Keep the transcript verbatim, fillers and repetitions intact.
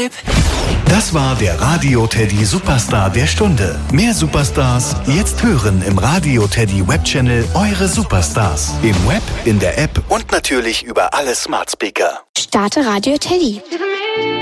Tipp. Das war der Radio Teddy Superstar der Stunde. Mehr Superstars jetzt hören im Radio Teddy Webchannel Eure Superstars. Im Web, in der App und natürlich über alle Smart Speaker. Starte Radio Teddy.